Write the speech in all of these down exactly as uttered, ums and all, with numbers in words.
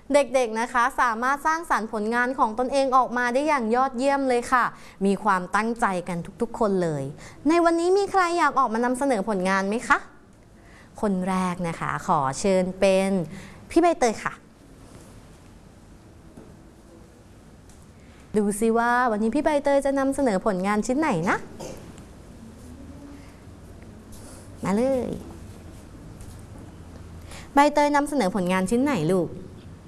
เด็กๆนะคะสามารถสร้างสรรค์ผลงานของตนเองออกมาได้อย่างยอดเยี่ยมเลยค่ะมีความตั้งใจกันทุกๆคนเลยในวันนี้มีใครอยากออกมานำเสนอผลงานไหมคะคนแรกนะคะขอเชิญเป็นพี่ใบเตยค่ะดูซิว่าวันนี้พี่ใบเตยจะนำเสนอผลงานชิ้นไหนนะมาเลยใบเตยนำเสนอผลงานชิ้นไหนลูก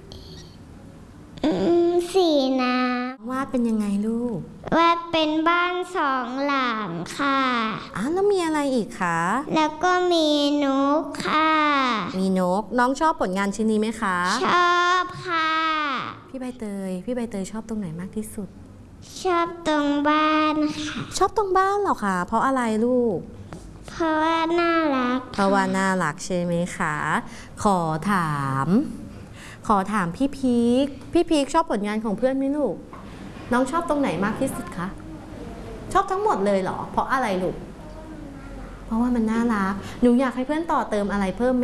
สีน้ำวาดเป็นยังไงลูกวาดเป็นบ้านสองหลังค่ะอ้าวแล้วมีอะไรอีกคะแล้วก็มีนกค่ะมีนกน้องชอบผลงานชิ้นนี้ไหมคะชอบค่ะพี่ใบเตยพี่ใบเตยชอบตรงไหนมากที่สุดชอบตรงบ้านค่ะชอบตรงบ้านเหรอคะเพราะอะไรลูกเพราะว่าน่ารักเพราะว่าน่ารักใช่ไหมคะขอถามขอถามพี่พีคพี่พีคชอบผลงานของเพื่อนไหมลูกน้องชอบตรงไหนมากที่สุดคะชอบทั้งหมดเลยเหรอเพราะอะไรลูกเพราะว่ามันน่ารักหนูอยากให้เพื่อนต่อเติมอะไรเพิ่มไหม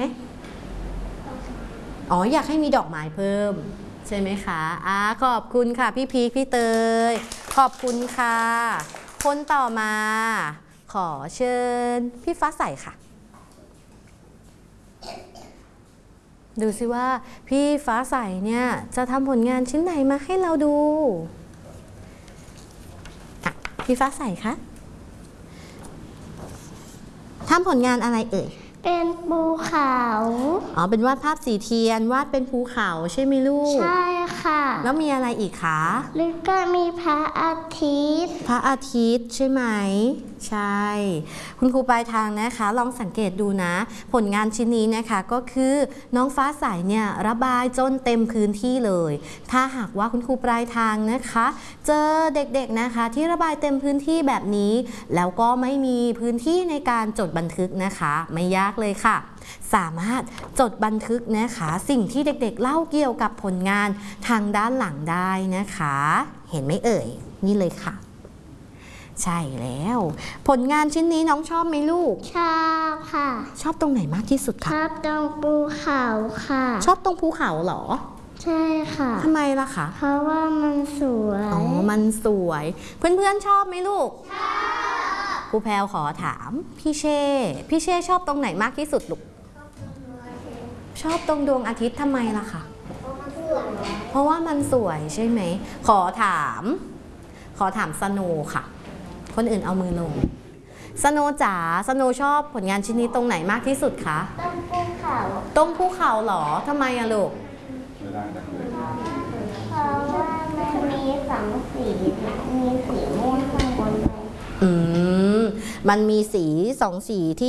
อ๋ออยากให้มีดอกไม้เพิ่มใช่ไหมคะอ่าขอบคุณค่ะพี่พีคพี่เตยขอบคุณค่ะคนต่อมาขอเชิญพี่ฟ้าใสค่ะดูสิว่าพี่ฟ้าใสเนี่ยจะทำผลงานชิ้นไหนมาให้เราดูพี่ฟ้าใสคะทำผลงานอะไรเอ่ยเป็นภูเขาอ๋อเป็นวาดภาพสีเทียนวาดเป็นภูเขาใช่ไหมลูกใช่ค่ะแล้วมีอะไรอีกคะแล้วก็มีพระอาทิตย์พระอาทิตย์ใช่ไหมใช่คุณครูปลายทางนะคะลองสังเกตดูนะผลงานชิ้นนี้นะคะก็คือน้องฟ้าใสเนี่ยระบายจนเต็มพื้นที่เลยถ้าหากว่าคุณครูปลายทางนะคะเจอเด็กๆนะคะที่ระบายเต็มพื้นที่แบบนี้แล้วก็ไม่มีพื้นที่ในการจดบันทึกนะคะไม่ยากเลยค่ะสามารถจดบันทึกนะคะสิ่งที่เด็กๆเล่าเกี่ยวกับผลงานทางด้านหลังได้นะคะเห็นไหมเอ่ยนี่เลยค่ะใช่แล้วผลงานชิ้นนี้น้องชอบไหมลูกชอบค่ะชอบตรงไหนมากที่สุดคะชอบตรงภูเขาค่ะชอบตรงภูเขาเหรอใช่ค่ะทำไมล่ะคะเพราะว่ามันสวยอ๋อมันสวยเพื่อนๆชอบไหมลูกชอบครูแพรวขอถามพี่เช่พี่เช่ชอบตรงไหนมากที่สุดลูกชอบตรงดวงอาทิตย์ทำไมล่ะคะเพราะว่ามันสวยใช่ไหมขอถามขอถามสโนค่ะคนอื่นเอามือลงสโนจ๋าสโนชอบผลงานชิ้นนี้ตรงไหนมากที่สุดคะตรงภูเขาตรงภูเขาเหรอทำไมอะลูกเพราะว่ามันมีสองสีมีสีม่วงข้างบนอืมมันมีสีสองสีที่